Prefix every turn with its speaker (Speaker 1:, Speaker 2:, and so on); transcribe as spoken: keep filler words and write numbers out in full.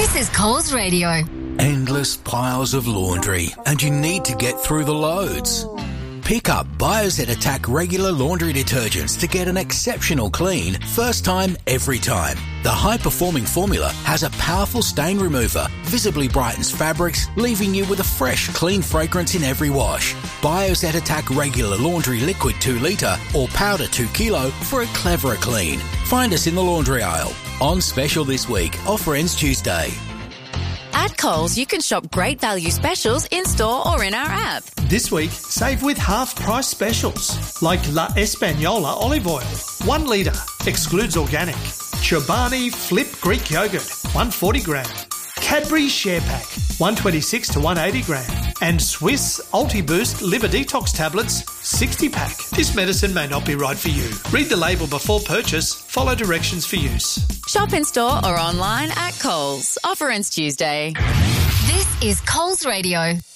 Speaker 1: This is Coles Radio.
Speaker 2: Endless piles of laundry, and you need to get through the loads. Pick up Bioset Attack regular laundry detergents to get an exceptional clean, first time, every time. The high-performing formula has a powerful stain remover, visibly brightens fabrics, leaving you with a fresh, clean fragrance in every wash. Bioset Attack regular laundry liquid two litre or powder two kilo for a cleverer clean. Find us in the laundry aisle. On special this week. Offer ends Tuesday.
Speaker 3: At Coles, you can shop great value specials in-store or in our app.
Speaker 4: This week, save with half-price specials, like La Española olive oil, one litre, excludes organic. Chobani Flip Greek yogurt, one hundred forty gram. Cadbury Share Pack, one twenty-six to one eighty gram. And Swiss Ulti-Boost Liver Detox Tablets, sixty pack. This medicine may not be right for you. Read the label before purchase. Follow directions for use.
Speaker 3: Shop in-store or online at Coles. Offer ends Tuesday.
Speaker 1: This is Coles Radio.